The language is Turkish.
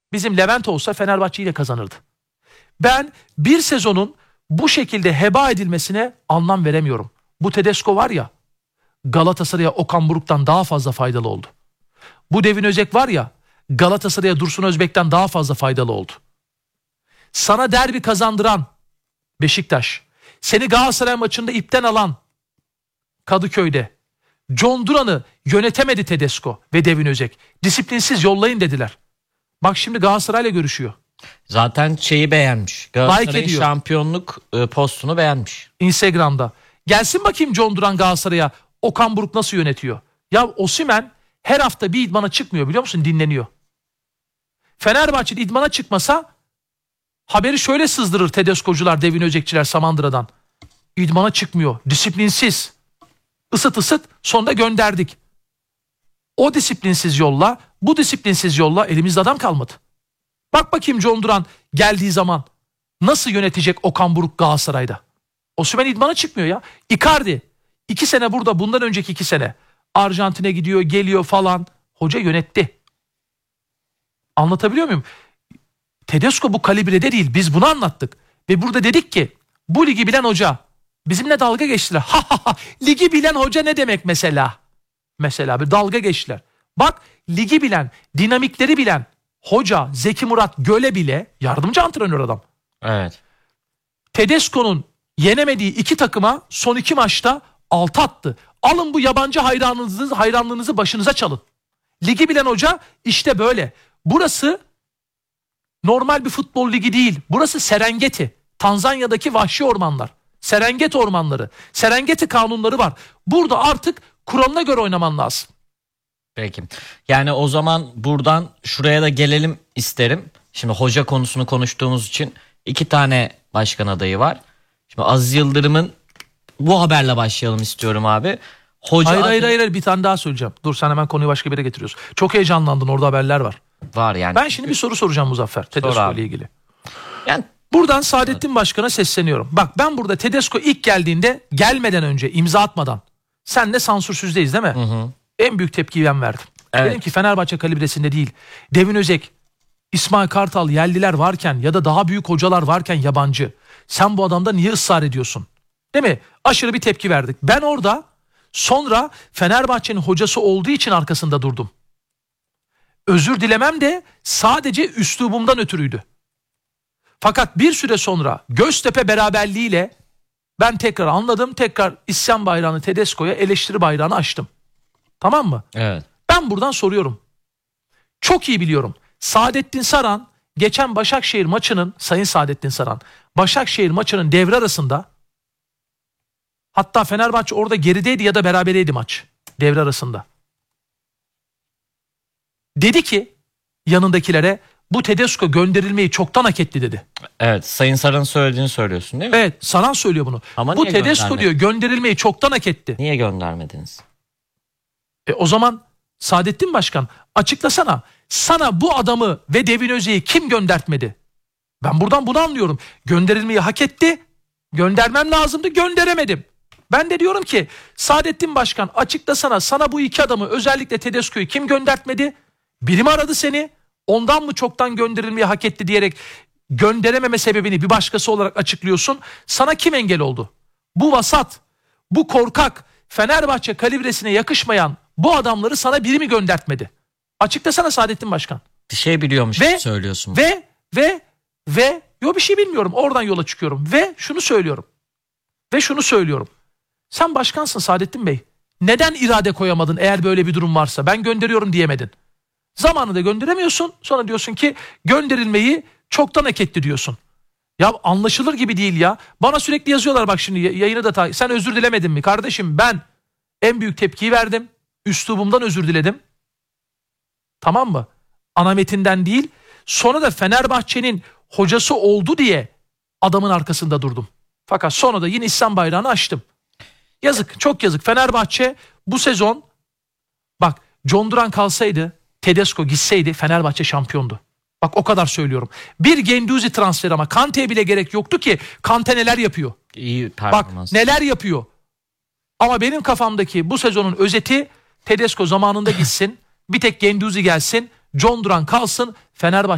bizim Levent olsa Fenerbahçe ile kazanırdı. Ben bir sezonun bu şekilde heba edilmesine anlam veremiyorum. Bu Tedesco var ya, Galatasaray'a Okan Buruk'tan daha fazla faydalı oldu. Bu Devin Özek var ya, Galatasaray'a Dursun Özbek'ten daha fazla faydalı oldu. Sana derbi kazandıran Beşiktaş, seni Galatasaray maçında ipten alan Kadıköy'de, John Duran'ı yönetemedi Tedesco ve Devin Özek. Disiplinsiz yollayın dediler. Bak şimdi Galatasaray'la görüşüyor. Zaten şeyi beğenmiş. Galatasaray'ın şampiyonluk postunu beğenmiş. Instagram'da. Gelsin bakayım John Duran Galatasaray'a. Okan Buruk nasıl yönetiyor? Ya Osimhen her hafta bir idmana çıkmıyor biliyor musun? Dinleniyor. Fenerbahçe idmana çıkmasa haberi şöyle sızdırır Tedesco'cular, Devin Özekçiler Samandıra'dan. İdmana çıkmıyor. Disiplinsiz. Isıt ısıt sonunda gönderdik. O disiplinsiz yolla, bu disiplinsiz yolla elimizde adam kalmadı. Bak bakayım John Duran geldiği zaman nasıl yönetecek Okan Buruk Galatasaray'da? Osimhen idmana çıkmıyor ya. Icardi 2 sene burada, bundan önceki 2 sene Arjantin'e gidiyor, geliyor falan. Hoca yönetti. Anlatabiliyor muyum? Tedesco bu kalibrede değil. Biz bunu anlattık. Ve burada dedik ki bu ligi bilen hoca. Bizimle dalga geçtiler. Ha ha ha. Ligi bilen hoca ne demek mesela? Mesela bir dalga geçtiler. Bak ligi bilen, dinamikleri bilen hoca Zeki Murat Göle bile yardımcı antrenör adam. Evet. Tedesco'nun yenemediği 2 takıma son 2 maçta 6 attı. Alın bu yabancı hayranlığınızı başınıza çalın. Ligi bilen hoca işte böyle. Burası normal bir futbol ligi değil. Burası Serengeti. Tanzanya'daki vahşi ormanlar. Serengeti ormanları. Serengeti kanunları var. Burada artık kuralına göre oynaman lazım. Peki. Yani o zaman buradan şuraya da gelelim isterim. Şimdi hoca konusunu konuştuğumuz için 2 tane başkan adayı var. Şimdi Aziz Yıldırım'ın bu haberle başlayalım istiyorum abi. Hayır bir tane daha söyleyeceğim. Dur sen hemen konuyu başka bir yere getiriyorsun. Çok heyecanlandın, orada haberler var. Var yani. Ben şimdi bir soru soracağım Muzaffer Tedesco ile ilgili. Yani buradan Saadettin Başkan'a sesleniyorum. Bak ben burada Tedesco ilk geldiğinde, gelmeden önce, imza atmadan, senle sansürsüzdeyiz değil mi? Hı. En büyük tepkiyi ben verdim. Evet. Dedim ki Fenerbahçe kalibresinde değil. Devin Özek, İsmail Kartal, yerliler varken ya da daha büyük hocalar varken yabancı. Sen bu adamda niye ısrar ediyorsun? Değil mi? Aşırı bir tepki verdik. Ben orada sonra Fenerbahçe'nin hocası olduğu için arkasında durdum. Özür dilemem de sadece üslubumdan ötürüydü. Fakat bir süre sonra Göztepe beraberliğiyle ben tekrar anladım. Tekrar isyan bayrağını Tedesco'ya, eleştiri bayrağını açtım. Tamam mı? Evet. Ben buradan soruyorum. Çok iyi biliyorum. Saadettin Saran geçen Başakşehir maçının, Sayın Saadettin Saran, Başakşehir maçının devre arasında, hatta Fenerbahçe orada gerideydi ya da berabereydi maç devre arasında. Dedi ki yanındakilere, bu Tedesco gönderilmeyi çoktan hak etti dedi. Evet, Sayın Saran'ın söylediğini söylüyorsun değil mi? Evet, Saran söylüyor bunu. Ama bu Tedesco diyor gönderilmeyi çoktan hak etti. Niye göndermediniz? O zaman Saadettin Başkan açıklasana. Sana bu adamı ve Devin Özek'i kim göndertmedi? Ben buradan bunu anlıyorum. Gönderilmeyi hak etti. Göndermem lazımdı, gönderemedim. Ben de diyorum ki Saadettin Başkan açıklasana, sana bu 2 adamı, özellikle Tedesco'yu kim göndertmedi? Biri mi aradı seni? Ondan mı çoktan gönderilmeyi hak etti diyerek gönderememe sebebini bir başkası olarak açıklıyorsun? Sana kim engel oldu? Bu vasat, bu korkak, Fenerbahçe kalibresine yakışmayan bu adamları sana biri mi göndertmedi? Açıklasana Saadettin Başkan. Bir şey biliyormuş gibi söylüyorsun. Ve yok bir şey bilmiyorum. Oradan yola çıkıyorum. Ve şunu söylüyorum. Sen başkansın Saadettin Bey. Neden irade koyamadın eğer böyle bir durum varsa? Ben gönderiyorum diyemedin. Zamanında gönderemiyorsun. Sonra diyorsun ki gönderilmeyi çoktan hak etti diyorsun. Ya anlaşılır gibi değil ya. Bana sürekli yazıyorlar bak şimdi yayını da sen özür dilemedin mi? Kardeşim ben en büyük tepkiyi verdim. Üslubumdan özür diledim. Tamam mı? Ana metinden değil. Sonra da Fenerbahçe'nin hocası oldu diye adamın arkasında durdum. Fakat sonra da yine İslam bayrağını açtım. Yazık, çok yazık. Fenerbahçe bu sezon, bak John Duran kalsaydı, Tedesco gitseydi Fenerbahçe şampiyondu. Bak o kadar söylüyorum. Bir Guendouzi transferi, ama Kante'ye bile gerek yoktu ki. Kante neler yapıyor? İyi performans. Bak neler yapıyor. Ama benim kafamdaki bu sezonun özeti, Tedesco zamanında gitsin. Bir tek Guendouzi gelsin. John Duran kalsın. Fenerbahçe